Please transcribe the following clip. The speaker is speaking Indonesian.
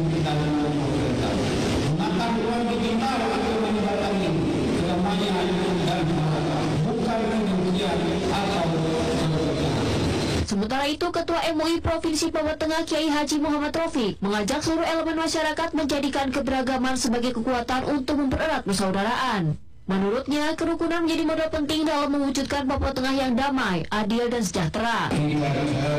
kita pemerintah menatap ruang digital atau menyebatani keramaian dan bukan kemudian atau kemudian. Sementara itu, Ketua MUI Provinsi Papua Tengah Kiai Haji Muhammad Taufik mengajak seluruh elemen masyarakat menjadikan keberagaman sebagai kekuatan untuk mempererat persaudaraan. Menurutnya, kerukunan menjadi modal penting dalam mewujudkan Papua Tengah yang damai, adil, dan sejahtera.